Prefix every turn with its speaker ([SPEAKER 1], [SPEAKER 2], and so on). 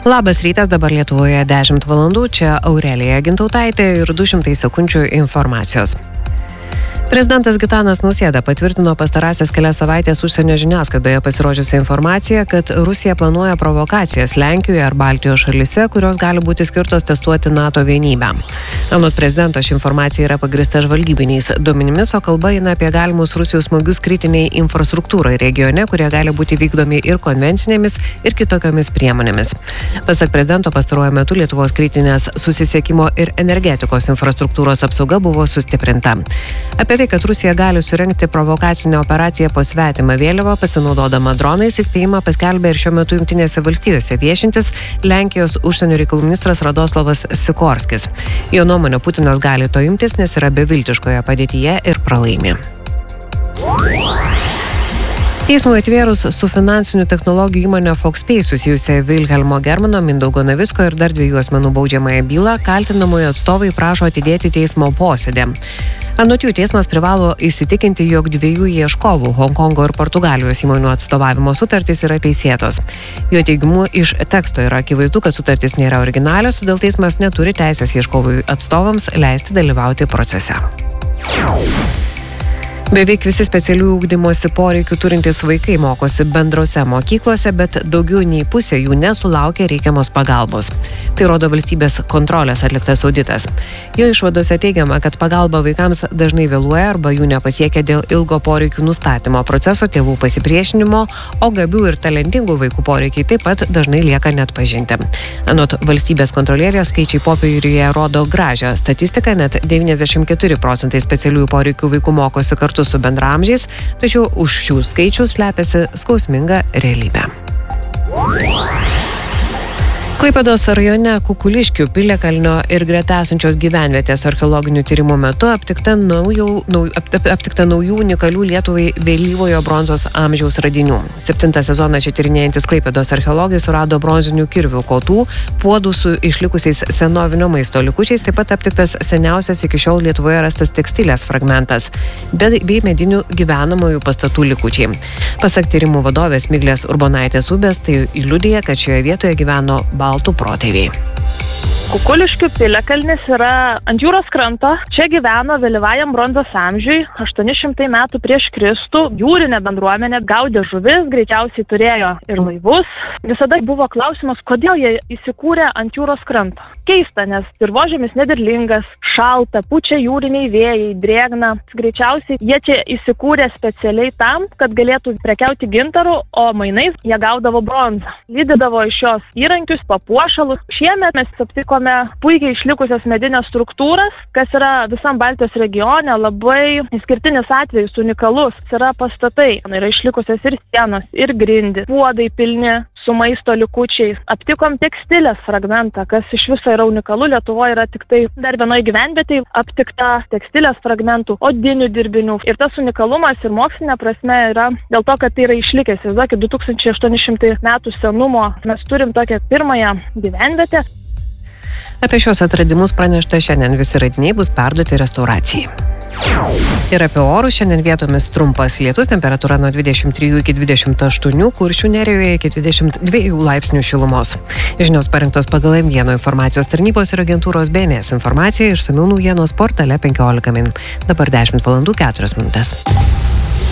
[SPEAKER 1] Labas rytas, dabar Lietuvoje 10 valandų, čia Aurelija Gintautaitė ir 200 sekundžių informacijos. Prezidentas Gitanas Nausėda patvirtino pastarąsias kelias savaitės užsienio žiniasklaidoje pasirodžiusią informaciją, kad Rusija planuoja provokacijas Lenkijoje ar Baltijos šalyse, kurios gali būti skirtos testuoti NATO vienybę. Anot prezidento, ši informacija yra pagrįsta žvalgybiniais duomenimis, o kalba eina apie galimus Rusijos smūgius kritiniai infrastruktūrai regione, kurie gali būti vykdomi ir konvencinėmis, ir kitokiomis priemonėmis. Pasak prezidento, pastaruoju metu Lietuvos kritinės susisiekimo ir energetikos infrastruktūros apsauga buvo sustiprinta. Apie tai, kad Rusija gali surengti provokacinę operaciją po svetimą vėliavą, pasinaudodama dronais, įspėjimą paskelbė ir šiuo metu Jungtinėse valstijose viešintis Lenkijos užsienio reikalų ministras Radoslavas Sikorskis. Jo nuomonė, Putinas gali to imtis, nes yra beviltiškoje padėtyje ir pralaimi. Teismui atvėrus su finansinių technologijų įmonė Foxpay susijusią Vilhelmo Germano, Mindaugo Navicko ir dar 2 asmenų baudžiamąją bylą, kaltinamųjų atstovai prašo atidėti teismo posėdį. Anot jų, teismas privalo įsitikinti, jog 2 ieškovų Honkongo ir Portugalijos įmonių atstovavimo sutartys yra teisėtos. Jo teigimu, iš teksto yra akivaizdu, kad sutartys nėra originalios, todėl teismas neturi teisės ieškovų atstovams leisti dalyvauti procese. Beveik visi specialiųjų ugdymosi poreikių turintys vaikai mokosi bendrose mokyklose, bet daugiau nei pusė jų nesulaukia reikiamos pagalbos. Tai rodo valstybės kontrolės atliktas auditas. Jo išvadose teigiama, kad pagalba vaikams dažnai vėluoja arba jų nepasiekia dėl ilgo poreikių nustatymo proceso, tėvų pasipriešinimo, o gabių ir talentingų vaikų poreikiai taip pat dažnai lieka neatpažinti. Anot valstybės kontrolierės, skaičiai popieriuje rodo gražią statistiką, net 94% specialiųjų poreikių vaikų mokosi kartu su bendramžiais, tačiau už šių skaičių slepiasi skausminga realybė. Klaipėdos rajone Kukuliškių, Piliakalnio ir greta esančios gyvenvietės archeologinių tyrimų metu aptikta naujų unikalių Lietuvai vėlyvojo bronzos amžiaus radinių. 7 sezoną čia tyrinėjantis Klaipėdos archeologai surado bronzinių kirvių kotų, puodų su išlikusiais senovinio maisto likučiais, taip pat aptiktas seniausias iki šiol Lietuvoje rastas tekstilės fragmentas, bei medinių gyvenamųjų pastatų likučiai. Pasak tyrimų vadovės Miglės Urbonaitės Ubės, tai liudija, kad šioje vietoje gyveno baltų protėviai.
[SPEAKER 2] Kukuliškių piliakalnis yra ant jūros kranto. Čia gyveno vėlyvajam bronzos amžiui, 800 metų prieš Kristų. Jūrinė bendruomenė gaudė žuvis, greičiausiai turėjo ir laivus. Visada buvo klausimas, kodėl jie įsikūrė ant jūros kranto. Keista, nes dirvožemis nederlingas, šalta, pučia jūriniai vėjai, drėgna. Greičiausiai jie čia įsikūrė specialiai tam, kad galėtų prekiauti gintaru, o mainais jie gaudavo bronzą. Lydydavo iš jos įrankius, papuošalus. Šiemet mes aptikome puikiai išlikusias medinės struktūras, kas yra visam Baltijos regione labai išskirtinis atvejis, unikalus. Yra pastatai, yra išlikusios ir sienos, ir grindys, puodai pilni su maisto likučiais. Aptikom tekstilės fragmentą, kas iš viso yra unikalu. Lietuvoje yra tik tai dar vienoje gyvenvietėje aptikta tekstilės fragmentų, odinių dirbinių. Ir tas unikalumas ir mokslinė prasme yra dėl to, kad tai yra išlikęs. Įsivaizduokit, 2800 metų senumo mes turim tokią pirmąją gyvenvietę.
[SPEAKER 1] Apie šios atradimus pranešta šiandien, visi radiniai bus perduoti restauracijai. Ir apie orus, šiandien vietomis trumpas lietus, temperatūra nuo 23 iki 28, Kuršių nerijoje iki 22 laipsnių šilumos. Žinios parengtos pagal M1 informacijos tarnybos ir agentūros BNS informacija, išsamių naujienos portale 15 min. Dabar 10 valandų 4 minutės.